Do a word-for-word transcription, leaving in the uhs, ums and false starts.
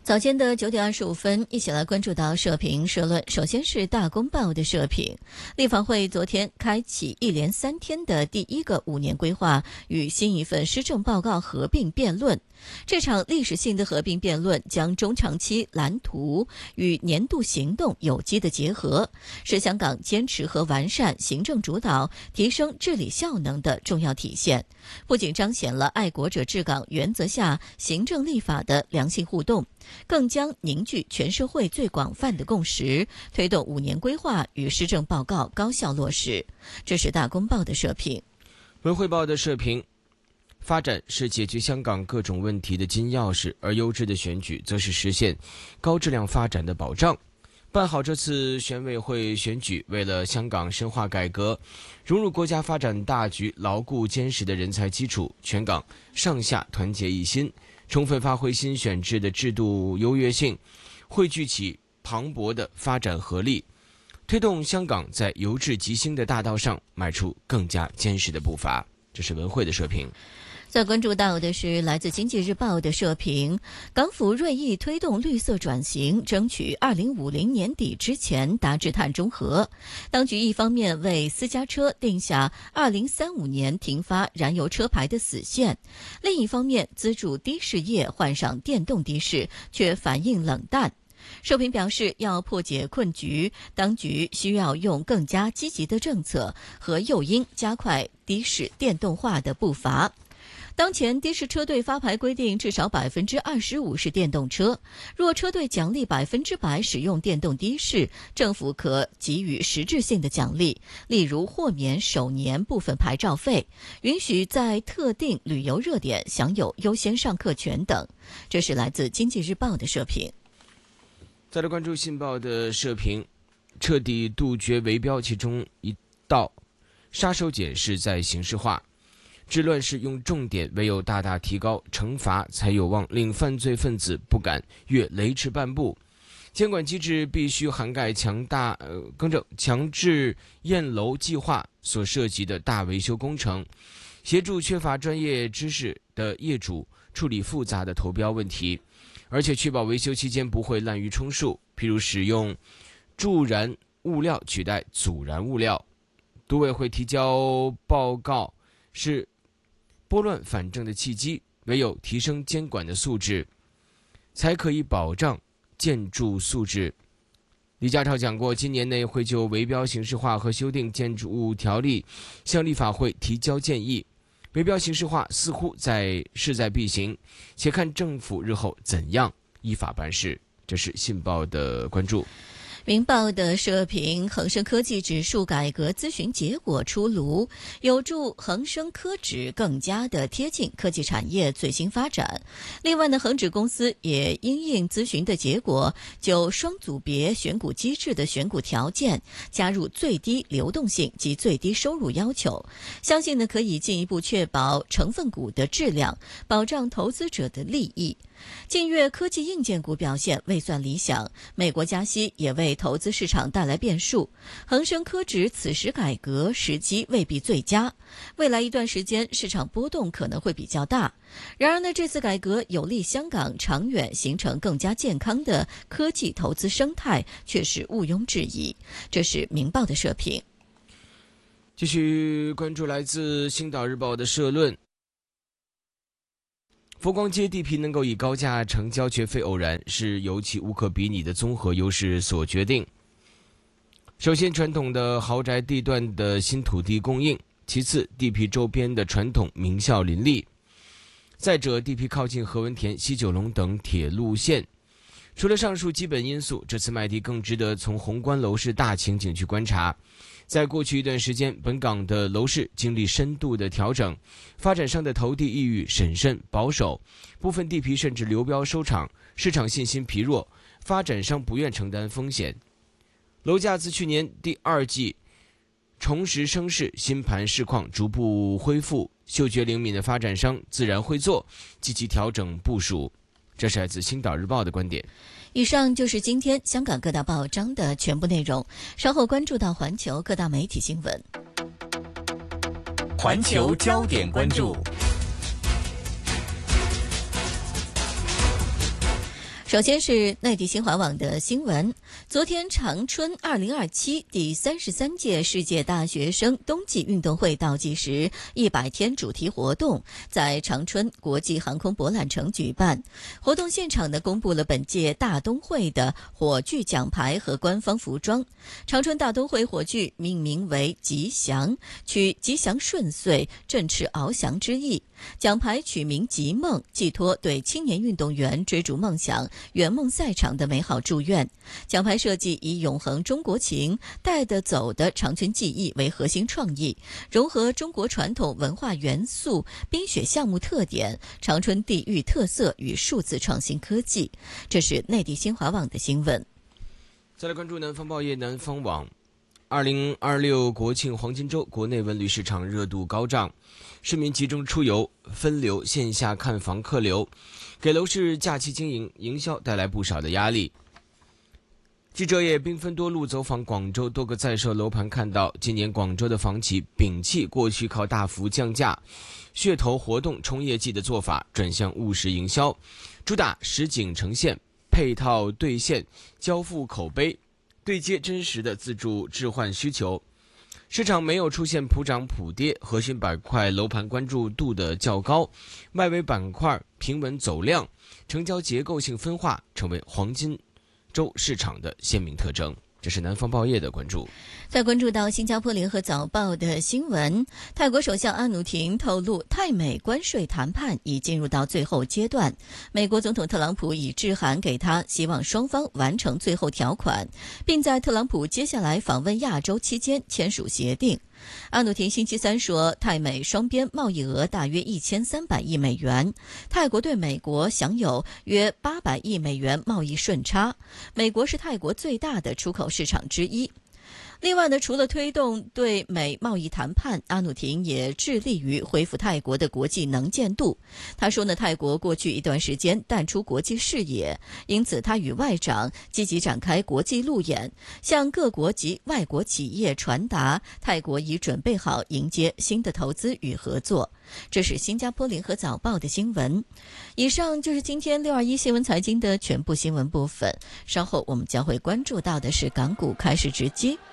早间的九点二十五分，一起来关注到社评社论。首先是大公报的社评，立法会昨天开启一连三天的第一个五年规划与新一份施政报告合并辩论。这场历史性的合并辩论将中长期蓝图与年度行动有机的结合，是香港坚持和完善行政主导、提升治理效能的重要体现。不仅彰显了爱国者治港原则下行政立法的良性互动，更将凝聚全社会最广泛的共识，推动五年规划与施政报告高效落实。这是大公报的社评。 文汇报的社评，发展是解决香港各种问题的金钥匙，而优质的选举则是实现高质量发展的保障。办好这次选委会选举，为了香港深化改革，融入国家发展大局，牢固坚实的人才基础，全港上下团结一心，充分发挥新选制的制度优越性，汇聚起磅礴的发展合力，推动香港在由治及兴的大道上迈出更加坚实的步伐。这是文汇的社评。 再关注到的是来自经济日报的社评，港府锐意推动绿色转型，争取二零五零年底之前达至碳中和。当局一方面为私家车定下二零三五年停发燃油车牌的死线，另一方面资助的士业换上电动的士，却反应冷淡。社评表示，要破解困局，当局需要用更加积极的政策和诱因，加快的士电动化的步伐。当前的士车队发牌规定至少百分之二十五是电动车，若车队奖励百分之百使用电动的士，政府可给予实质性的奖励，例如豁免首年部分牌照费，允许在特定旅游热点享有优先上客权等。这是来自经济日报的社评。 再来关注信报的社评，彻底杜绝围标，其中一道杀手锏是在刑事化。治乱世用重点，唯有大大提高惩罚，才有望令犯罪分子不敢越雷池半步。监管机制必须涵盖强大呃更正强制验楼计划所涉及的大维修工程，协助缺乏专业知识的业主处理复杂的投标问题，而且确保维修期间不会滥竽充数，譬如使用助燃物料取代阻燃物料。督委会提交报告是拨乱反正的契机，唯有提升监管的素质，才可以保障建筑素质。李家超讲过，今年内会就围标刑事化和修订建筑物条例向立法会提交建议。围标刑事化似乎在势在必行，且看政府日后怎样依法办事。这是信报的关注。 明报的社评，恒生科技指数改革咨询结果出炉，有助恒生科指更加的贴近科技产业最新发展。另外呢，恒指公司也因应咨询的结果，就双组别选股机制的选股条件加入最低流动性及最低收入要求，相信呢可以进一步确保成分股的质量，保障投资者的利益。近月科技硬件股表现未算理想，美国加息也为投资市场带来变数，恒生科指此时改革时机未必最佳，未来一段时间市场波动可能会比较大。然而呢，这次改革有利香港长远形成更加健康的科技投资生态，却是毋庸置疑。这是明报的社评。 继续关注来自星岛日报的社论，佛光街地皮能够以高价成交绝非偶然，是由其无可比拟的综合优势所决定。首先，传统的豪宅地段的新土地供应，其次地皮周边的传统名校林立，再者地皮靠近何文田、西九龙等铁路线。除了上述基本因素，这次卖地更值得从宏观楼市大情景去观察。在过去一段时间，本港的楼市经历深度的调整，发展商的投地意欲审慎保守，部分地皮甚至流标收场，市场信心疲弱，发展商不愿承担风险。楼价自去年第二季重拾升势，新盘市况逐步恢复，嗅觉灵敏的发展商自然会做，积极调整部署。这是来自星岛日报的观点。 以上就是今天香港各大报章的全部内容，稍后关注到环球各大媒体新闻。 环球焦点关注。 首先是内地新华网的新闻，昨天长春二零二七第三十三届世界大学生冬季运动会倒计时一百天主题活动在长春国际航空博览城举办。活动现场呢，公布了本届大冬会的火炬奖牌和官方服装。长春大冬会火炬命名为吉祥，取吉祥顺遂、振翅翱翔之意。奖牌取名吉梦，寄托对青年运动员追逐梦想、圆梦赛场的美好祝愿。奖牌设计以永恒中国情、带得走的长春记忆为核心创意，融合中国传统文化元素、冰雪项目特点、长春地域特色与数字创新科技。这是内地新华网的新闻。 再来关注南方报业南方网。二零二六国庆黄金周，国内文旅市场热度高涨，市民集中出游、分流、线下看房客流，给楼市假期经营、营销带来不少的压力。记者也兵分多路走访广州多个在售楼盘，看到今年广州的房企摒弃过去靠大幅降价、噱头活动冲业绩的做法，转向务实营销，主打实景呈现、配套兑现、交付口碑，对接真实的自住置换需求。市场没有出现普涨普跌，核心板块楼盘关注度的较高，外围板块平稳走量，成交结构性分化，成为黄金周市场的鲜明特征。这是南方报业的关注。 再关注到新加坡联合早报的新闻，泰国首相阿努廷透露，泰美关税谈判已进入到最后阶段。美国总统特朗普已致函给他，希望双方完成最后条款，并在特朗普接下来访问亚洲期间签署协定。阿努廷星期三说，泰美双边贸易额大约一千三百亿美元，泰国对美国享有约八百亿美元贸易顺差，美国是泰国最大的出口市场之一。另外呢，除了推动对美贸易谈判，阿努廷也致力于恢复泰国的国际能见度。他说呢，泰国过去一段时间淡出国际视野，因此他与外长积极展开国际路演，向各国及外国企业传达泰国已准备好迎接新的投资与合作。这是新加坡联合早报的新闻。以上就是今天六二一新闻财经的全部新闻部分，稍后我们将会关注到的是港股开市直击。